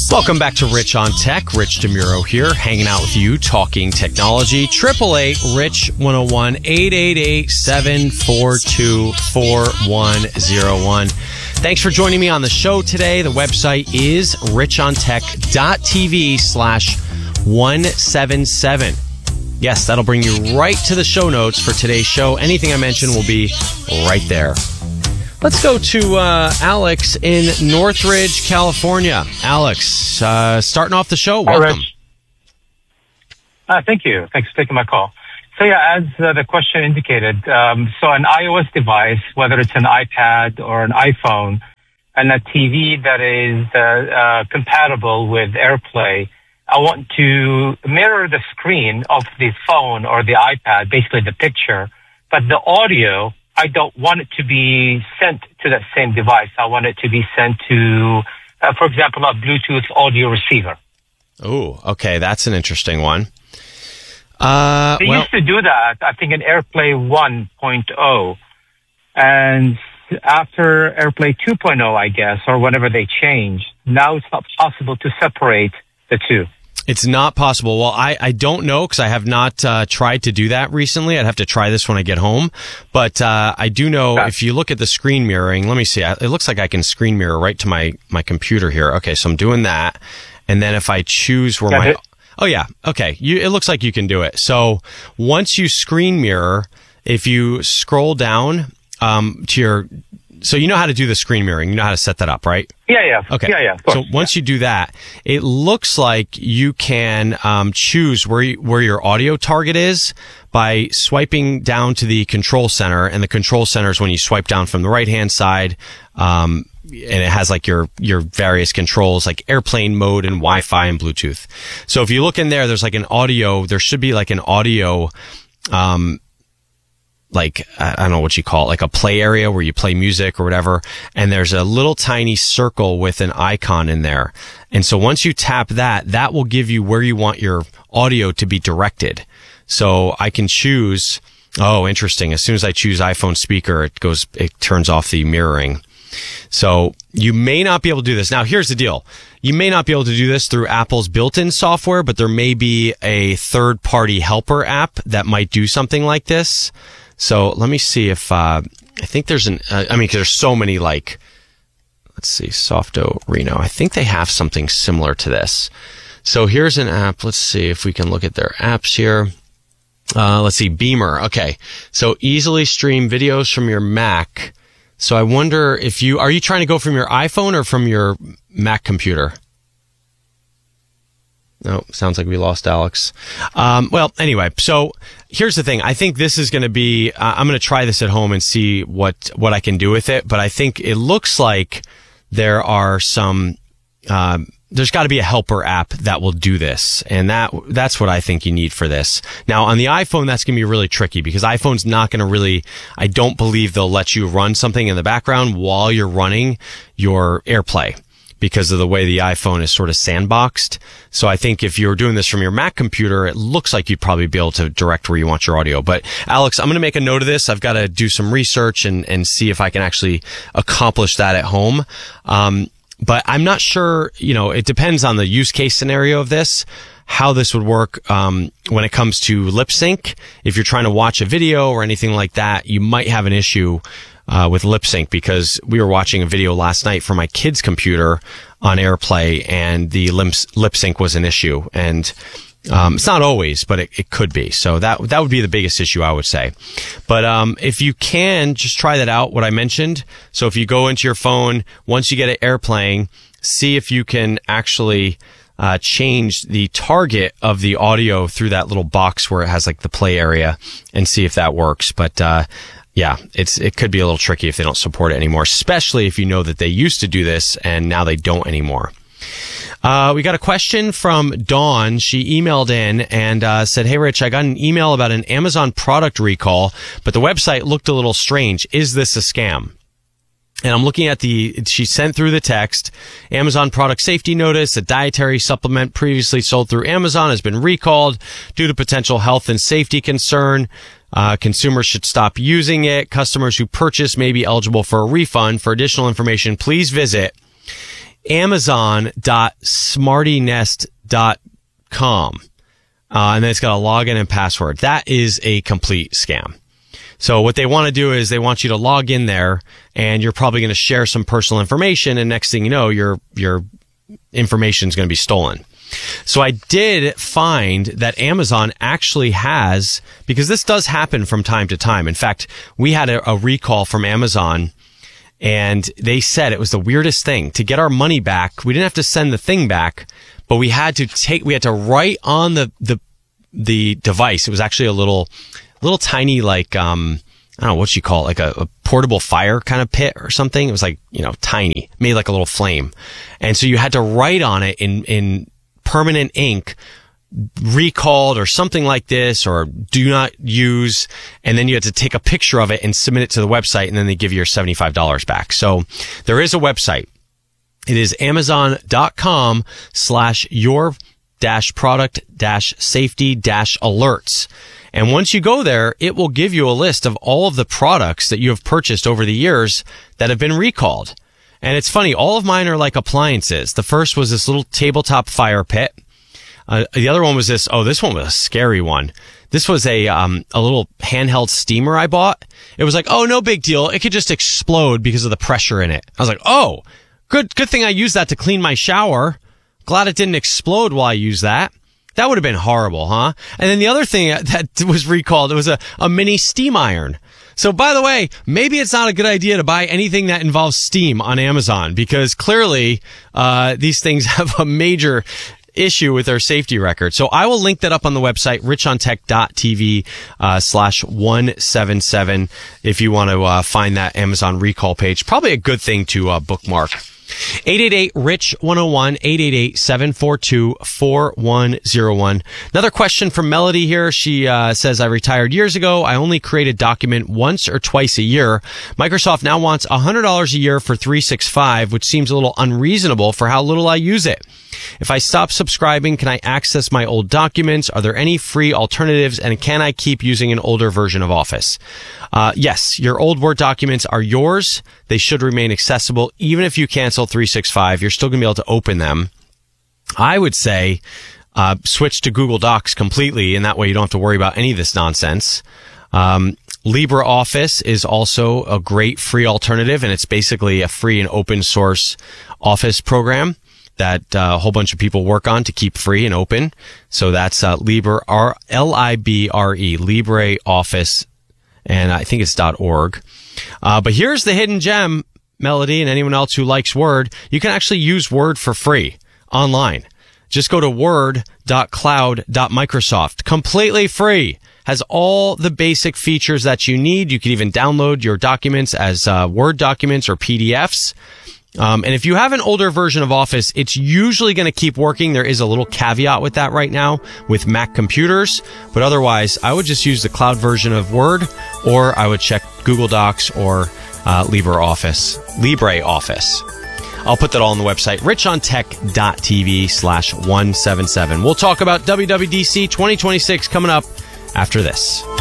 Welcome back to Rich on Tech. Rich DeMuro here, hanging out with you, talking technology. 888-RICH-101, 888-742-4101. Thanks for joining me on the show today. The website is richontech.tv/177. Yes, that'll bring you right to the show notes for today's show. Anything I mention will be right there. Let's go to Alex in Northridge, California. Alex, starting off the show, welcome. Hi, Rich. Thank you. Thanks for taking my call. So yeah, as the question indicated, so an iOS device, whether it's an iPad or an iPhone, and a TV that is compatible with AirPlay, I want to mirror the screen of the phone or the iPad, basically the picture, but the audio, I don't want it to be sent to that same device. I want it to be sent to, for example, a Bluetooth audio receiver. Oh, okay. That's an interesting one. They used to do that, I think, in AirPlay 1.0. And after AirPlay 2.0, I guess, or whenever they changed, now it's not possible to separate the two. It's not possible. Well, I don't know because I have not tried to do that recently. I'd have to try this when I get home. But I do know if you look at the screen mirroring, let me see. It looks like I can screen mirror right to my computer here. Okay, so I'm doing that. And then if I choose where my... Oh, yeah. Okay. It looks like you can do it. So once you screen mirror, if you scroll down to your... So you know how to do the screen mirroring. You know how to set that up, right? Yeah. Okay. Yeah, of course. So once you do that, it looks like you can choose where your audio target is by swiping down to the control center. And the control center is when you swipe down from the right-hand side, and it has like your various controls like airplane mode and Wi-Fi and Bluetooth. So if you look in there, there's like an audio. There should be like an audio... like, I don't know what you call it, like a play area where you play music or whatever. And there's a little tiny circle with an icon in there. And so once you tap that, that will give you where you want your audio to be directed. So I can choose, oh, interesting. As soon as I choose iPhone speaker, it turns off the mirroring. So you may not be able to do this. Now, here's the deal. You may not be able to do this through Apple's built-in software, but there may be a third-party helper app that might do something like this. So let me see if, I think there's because there's so many let's see, Softo Reno. I think they have something similar to this. So here's an app. Let's see if we can look at their apps here. Let's see, Beamer. Okay. So easily stream videos from your Mac. So I wonder if are you trying to go from your iPhone or from your Mac computer? No, sounds like we lost Alex. Well, anyway, so here's the thing. I think this is going to be, I'm going to try this at home and see what I can do with it. But I think it looks like there are some, there's got to be a helper app that will do this. And that's what I think you need for this. Now, on the iPhone, that's going to be really tricky because iPhone's not going to really, I don't believe they'll let you run something in the background while you're running your AirPlay, because of the way the iPhone is sort of sandboxed. So I think if you're doing this from your Mac computer, it looks like you'd probably be able to direct where you want your audio. But Alex, I'm going to make a note of this. I've got to do some research and see if I can actually accomplish that at home. But I'm not sure, it depends on the use case scenario of this, how this would work when it comes to lip sync. If you're trying to watch a video or anything like that, you might have an issue with lip sync, because we were watching a video last night from my kid's computer on AirPlay and the lip sync was an issue. And it's not always, but it could be. So that would be the biggest issue, I would say. But if you can, just try that out, what I mentioned. So if you go into your phone, once you get it AirPlaying, see if you can actually change the target of the audio through that little box where it has like the play area, and see if that works. But yeah, it could be a little tricky if they don't support it anymore, especially if you know that they used to do this and now they don't anymore. We got a question from Dawn. She emailed in and said, "Hey, Rich, I got an email about an Amazon product recall, but the website looked a little strange. Is this a scam?" And I'm looking at she sent through the text, Amazon product safety notice, a dietary supplement previously sold through Amazon has been recalled due to potential health and safety concern. Consumers should stop using it. Customers who purchase may be eligible for a refund. For additional information, please visit amazon.smartynest.com. And then it's got a login and password. That is a complete scam. So what they want to do is they want you to log in there, and you're probably going to share some personal information, and next thing you know, your information is going to be stolen. So I did find that Amazon actually has, because this does happen from time to time. In fact, we had a recall from Amazon, and they said it was the weirdest thing. To get our money back, we didn't have to send the thing back, but we had to write on the device. It was actually a little tiny, like, I don't know what you call it, like a portable fire kind of pit or something. It was like, tiny, made like a little flame. And so you had to write on it in permanent ink, recalled or something like this, or do not use. And then you had to take a picture of it and submit it to the website, and then they give you your $75 back. So there is a website. It is amazon.com/your-product-safety-alerts. And once you go there, it will give you a list of all of the products that you have purchased over the years that have been recalled. And it's funny, all of mine are like appliances. The first was this little tabletop fire pit. The other one was this one was a scary one. This was a little handheld steamer I bought. It was like, oh, no big deal. It could just explode because of the pressure in it. I was like, oh, good thing I used that to clean my shower. Glad it didn't explode while I used that. That would have been horrible, huh? And then the other thing that was recalled, it was a mini steam iron. So by the way, maybe it's not a good idea to buy anything that involves steam on Amazon, because clearly these things have a major issue with their safety record. So I will link that up on the website, richontech.tv/177, if you want to find that Amazon recall page. Probably a good thing to bookmark. 888-RICH-101, 888-742-4101. Another question from Melody here. She says, I retired years ago. I only create a document once or twice a year. Microsoft now wants $100 a year for 365, which seems a little unreasonable for how little I use it. If I stop subscribing, can I access my old documents? Are there any free alternatives? And can I keep using an older version of Office? Yes, your old Word documents are yours. They should remain accessible. Even if you cancel 365, you're still going to be able to open them. I would say switch to Google Docs completely, and that way you don't have to worry about any of this nonsense. LibreOffice is also a great free alternative, and it's basically a free and open source Office program that a whole bunch of people work on to keep free and open. So that's LibreOffice, LibreOffice, and I think it's .org. But here's the hidden gem, Melody, and anyone else who likes Word. You can actually use Word for free online. Just go to word.cloud.microsoft. Completely free. Has all the basic features that you need. You can even download your documents as Word documents or PDFs. And if you have an older version of Office, it's usually going to keep working. There is a little caveat with that right now with Mac computers. But otherwise, I would just use the cloud version of Word, or I would check Google Docs or LibreOffice. I'll put that all on the website, richontech.tv/177. We'll talk about WWDC 2026 coming up after this.